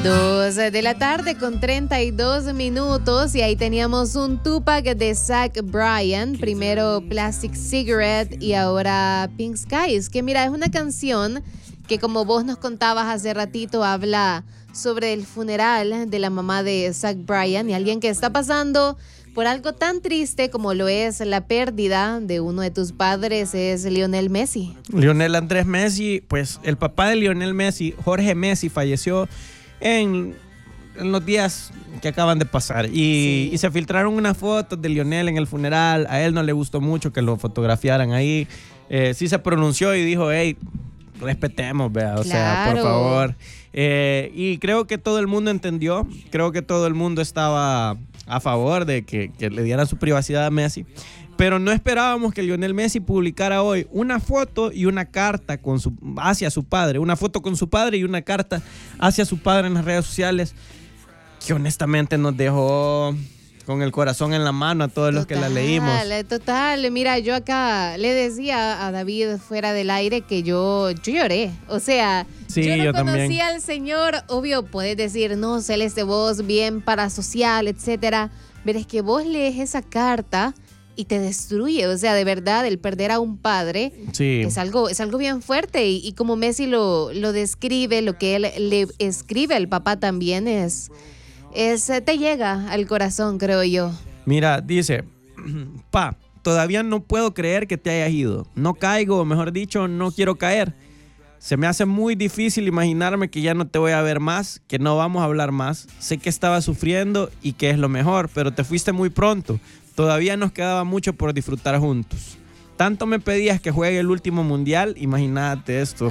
2 de la tarde con 32 minutos y ahí teníamos un Tupac de Zach Bryan, primero Plastic Cigarette y ahora Pink Skies, que mira, es una canción que como vos nos contabas hace ratito habla sobre el funeral de la mamá de Zach Bryan y alguien que está pasando por algo tan triste como lo es la pérdida de uno de tus padres es Lionel Messi. Lionel Andrés Messi, pues el papá de Lionel Messi, Jorge Messi, falleció en los días que acaban de pasar y se filtraron unas fotos de Lionel en el funeral. A él no le gustó mucho que lo fotografiaran ahí. Sí se pronunció y dijo, hey, respetemos, vea, o sea, por favor. Y creo que todo el mundo entendió, creo que todo el mundo estaba a favor de que le dieran su privacidad a Messi. Pero no esperábamos que Lionel Messi publicara hoy una foto y una carta hacia su padre. Una foto con su padre y una carta hacia su padre en las redes sociales. Que honestamente nos dejó con el corazón en la mano a todos los que la leímos. Total, mira, yo acá le decía a David fuera del aire que yo lloré. O sea, sí, yo no conocía también al Señor. Obvio, puedes decir, no, Celeste, vos bien parasocial, etcétera. Pero es que vos lees esa carta y te destruye, o sea, de verdad, el perder a un padre es algo bien fuerte y como Messi lo describe, lo que él le escribe al papá también te llega al corazón, creo yo. Mira, dice, pa, todavía no puedo creer que te hayas ido, no caigo, mejor dicho, no quiero caer. Se me hace muy difícil imaginarme que ya no te voy a ver más, que no vamos a hablar más. Sé que estabas sufriendo y que es lo mejor, pero te fuiste muy pronto. Todavía nos quedaba mucho por disfrutar juntos. Tanto me pedías que juegue el último mundial, imagínate esto,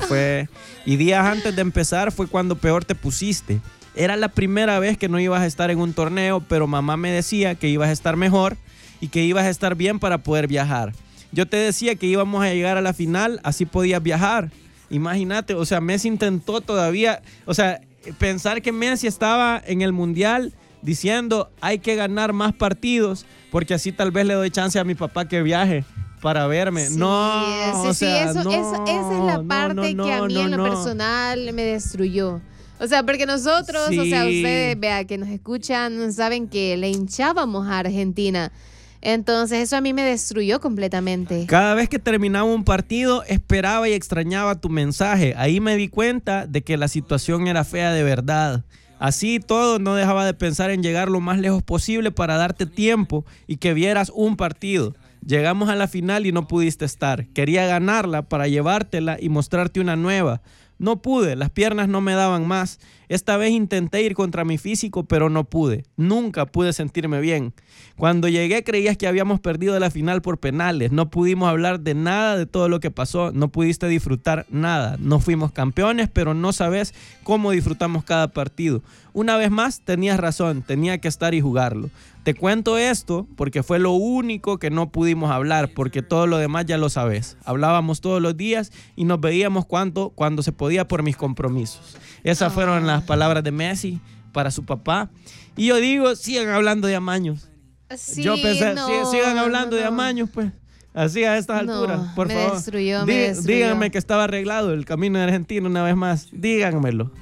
y días antes de empezar fue cuando peor te pusiste. Era la primera vez que no ibas a estar en un torneo, pero mamá me decía que ibas a estar mejor y que ibas a estar bien para poder viajar. Yo te decía que íbamos a llegar a la final, así podías viajar. Imagínate, o sea, Messi intentó todavía, o sea, pensar que Messi estaba en el mundial diciendo hay que ganar más partidos porque así tal vez le doy chance a mi papá que viaje para verme. Sí, no, o sea, esa es la parte que a mí en lo personal me destruyó. O sea, porque nosotros, o sea, ustedes, vea, que nos escuchan, saben que le hinchábamos a Argentina. Entonces eso a mí me destruyó completamente. Cada vez que terminaba un partido, esperaba y extrañaba tu mensaje. Ahí me di cuenta de que la situación era fea de verdad. Así todo, no dejaba de pensar en llegar lo más lejos posible para darte tiempo y que vieras un partido. Llegamos a la final y no pudiste estar. Quería ganarla para llevártela y mostrarte una nueva. No pude, las piernas no me daban más. Esta vez intenté ir contra mi físico, pero no pude. Nunca pude sentirme bien. Cuando llegué creías que habíamos perdido la final por penales. No pudimos hablar de nada de todo lo que pasó. No pudiste disfrutar nada. No fuimos campeones, pero no sabes cómo disfrutamos cada partido. Una vez más, tenías razón. Tenía que estar y jugarlo. Te cuento esto porque fue lo único que no pudimos hablar, porque todo lo demás ya lo sabes. Hablábamos todos los días y nos veíamos cuando se podía por mis compromisos. Esas fueron las palabras de Messi para su papá. Y yo digo, sigan hablando de amaños. Sí, yo pensé, sigan hablando de amaños, pues. Así a estas alturas, por favor. Destruyó. Díganme que estaba arreglado el camino de Argentina una vez más. Díganmelo.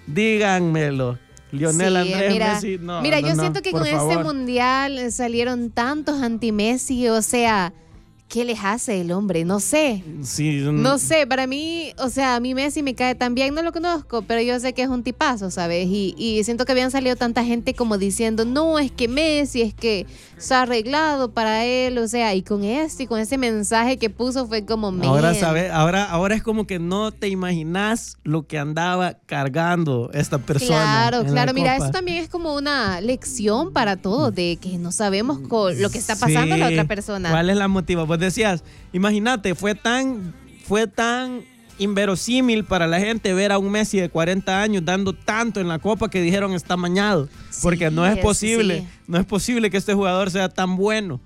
Lionel Andrés Messi, yo siento que con este mundial salieron tantos anti-Messi, o sea, ¿qué les hace el hombre? No sé. Sí, no sé, para mí, o sea, a mí Messi me cae tan bien, no lo conozco, pero yo sé que es un tipazo, ¿sabes? Y siento que habían salido tanta gente como diciendo, no, es que Messi, es que se ha arreglado para él, o sea, y con ese mensaje que puso fue como, ahora es como que no te imaginas lo que andaba cargando esta persona. Claro, mira, eso también es como una lección para todos, de que no sabemos lo que está pasando a la otra persona. ¿Cuál es la motivación? Vos decías, imagínate, fue tan inverosímil para la gente ver a un Messi de 40 años dando tanto en la copa que dijeron está mañado, porque no es posible que este jugador sea tan bueno.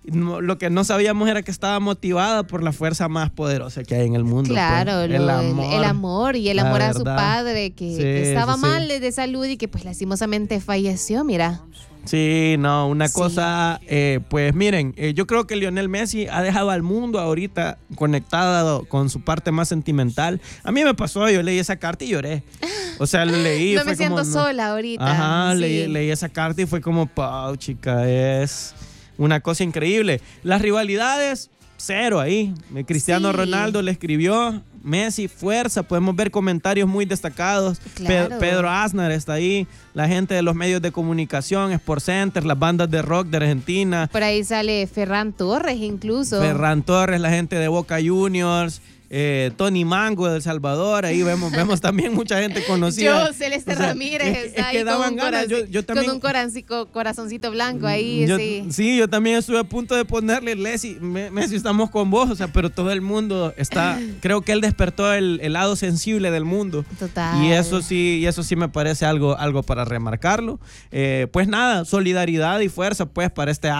Lo que no sabíamos era que estaba motivada por la fuerza más poderosa que hay en el mundo. Claro, pues. el amor y el amor a su padre, que estaba mal sí. de salud y que pues lastimosamente falleció, mira. Sí, no, una Sí. cosa, pues miren, yo creo que Lionel Messi ha dejado al mundo ahorita conectado con su parte más sentimental. A mí me pasó, yo leí esa carta y lloré. O sea, lo leí. No fue me siento como, sola ahorita. Ajá, sí. leí esa carta y fue como, pau, chica, es una cosa increíble. Las rivalidades, cero ahí. Cristiano Sí. Ronaldo le escribió, Messi, fuerza. Podemos ver comentarios muy destacados. Claro. Pedro Aznar está ahí. La gente de los medios de comunicación, Sport Center, las bandas de rock de Argentina. Por ahí sale Ferran Torres incluso. Ferran Torres, la gente de Boca Juniors. Tony Mango de El Salvador, ahí vemos también mucha gente conocida. Yo, Celeste Ramírez, es que daban ganas. Yo también, con un corazoncito blanco ahí, sí. Sí, yo también estuve a punto de ponerle Messi, estamos con vos, o sea, pero todo el mundo está, creo que él despertó el lado sensible del mundo. Total. Y eso sí me parece algo para remarcarlo. Pues nada, solidaridad y fuerza pues para este